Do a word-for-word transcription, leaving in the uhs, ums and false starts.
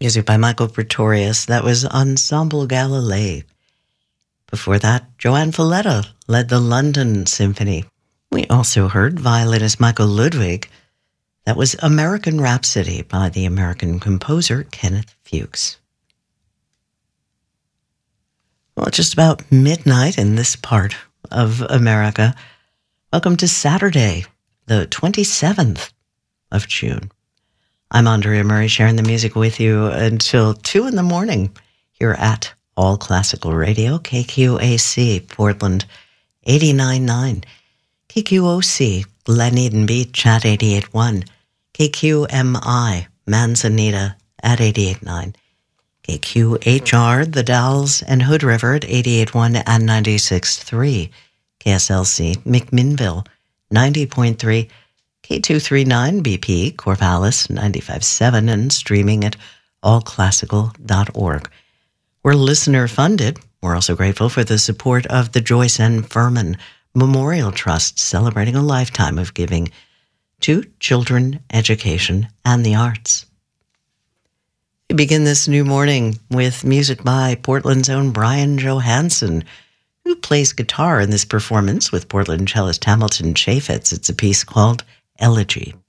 Music by Michael Pretorius. That was Ensemble Galilei. Before that, Joanne Falletta led the London Symphony. We also heard violinist Michael Ludwig. That was American Rhapsody by the American composer Kenneth Fuchs. Well, it's just about midnight in this part of America. Welcome to Saturday, the twenty-seventh of June. I'm Andrea Murray, sharing the music with you until two in the morning here at All Classical Radio, K Q A C, Portland, eighty-nine point nine, K Q O C, Glen Eden Beach at eighty-eight point one, K Q M I, Manzanita at eighty-eight point nine, K Q H R, The Dalles and Hood River at eighty-eight point one and ninety-six point three, K S L C, McMinnville, ninety point three, K two thirty-nine B P, Corvallis, ninety-five point seven, and streaming at all classical dot org. We're listener-funded. We're also grateful for the support of the Joyce N. Furman Memorial Trust, celebrating a lifetime of giving to children, education, and the arts. We begin this new morning with music by Portland's own Brian Johansson, who plays guitar in this performance with Portland cellist Hamilton Chaffetz. It's a piece called Elegy.